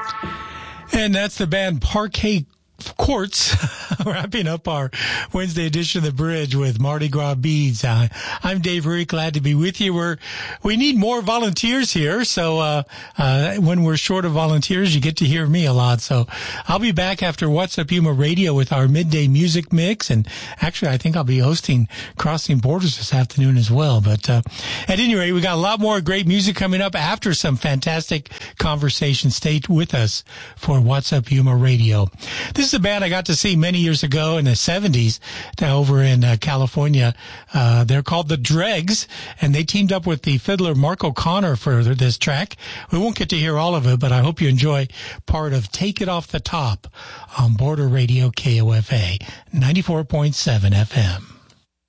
And that's the band Parquet Courts, wrapping up our Wednesday edition of The Bridge with Mardi Gras Beads. I'm Dave Rury, glad to be with you. We need more volunteers here, so when we're short of volunteers, you get to hear me a lot. So I'll be back after What's Up Yuma Radio with our midday music mix, and actually I think I'll be hosting Crossing Borders this afternoon as well. But at any rate, we got a lot more great music coming up after some fantastic conversation. Stay with us for What's Up Yuma Radio. This is a band I got to see many years ago in the 70s over in California. They're called the Dregs, and they teamed up with the fiddler Mark O'Connor for this track. We won't get to hear all of it, but I hope you enjoy part of Take It Off the Top on Border Radio KOFA 94.7 FM.